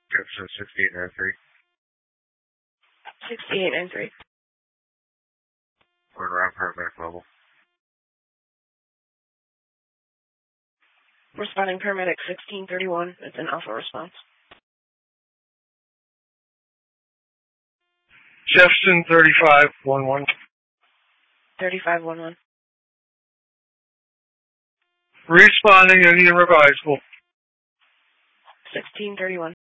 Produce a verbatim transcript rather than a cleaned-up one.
Jefferson sixty-eight ninety-three. sixty-eight ninety-three. We're around paramedic level. Responding paramedic sixteen thirty-one. It's an alpha response. Jefferson thirty-five eleven. thirty-five eleven. Responding, I need a revisable. sixteen thirty-one.